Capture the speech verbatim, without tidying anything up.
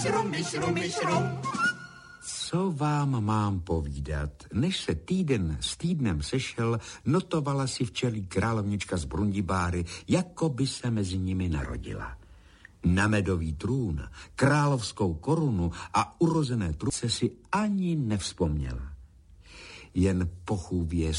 šrumy, šrumy, šrum. Co vám mám povídat? Než se týden s týdnem sešel, notovala si včelí královnička z Brundibáry, jako by se mezi nimi narodila. Na medový trůn, královskou korunu a urozené trůnce si ani nevzpomněla. Jen pochůvě